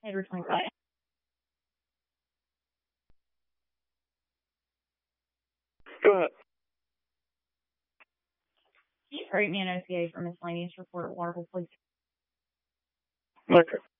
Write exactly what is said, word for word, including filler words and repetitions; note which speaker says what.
Speaker 1: Edward twenty-five.
Speaker 2: Go ahead.
Speaker 1: Can you write me an O C A for miscellaneous report at Waterville, please?
Speaker 2: Okay.